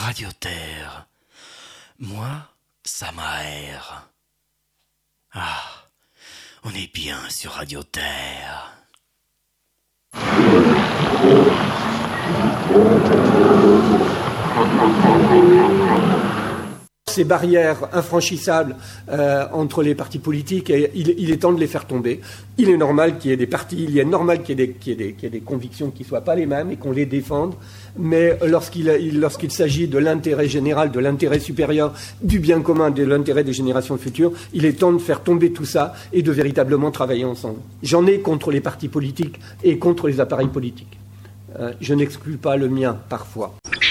Radio Terre. Moi, ça m'aère. Ah, on est bien sur Radio Terre. Ces barrières infranchissables entre les partis politiques, et il est temps de les faire tomber. Il est normal qu'il y ait des partis, il est normal qu'il y ait des convictions qui ne soient pas les mêmes et qu'on les défende. Mais lorsqu'il s'agit de l'intérêt général, de l'intérêt supérieur, du bien commun, de l'intérêt des générations futures, il est temps de faire tomber tout ça et de véritablement travailler ensemble. J'en ai contre les partis politiques et contre les appareils politiques. Je n'exclus pas le mien, parfois.